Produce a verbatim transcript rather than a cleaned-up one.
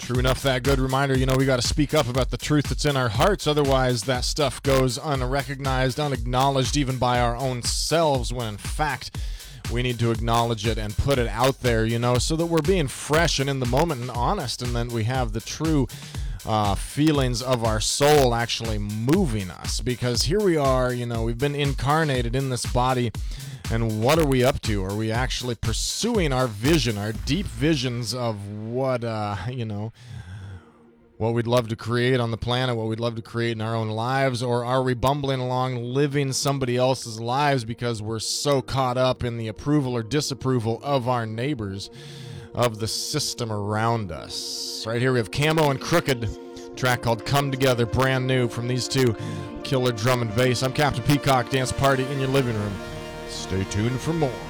True enough, that good reminder, you know, we got to speak up about the truth that's in our hearts. Otherwise, that stuff goes unrecognized, unacknowledged even by our own selves, when in fact, we need to acknowledge it and put it out there, you know, so that we're being fresh and in the moment and honest, and then we have the true uh, feelings of our soul actually moving us. Because here we are, you know, we've been incarnated in this body. And what are we up to? Are we actually pursuing our vision, our deep visions of what, uh, you know, what we'd love to create on the planet, what we'd love to create in our own lives? Or are we bumbling along living somebody else's lives because we're so caught up in the approval or disapproval of our neighbors, of the system around us? Right here we have Camo and Crooked, a track called Come Together, brand new from these two, killer drum and bass. I'm Captain Peacock, dance party in your living room. Stay tuned for more.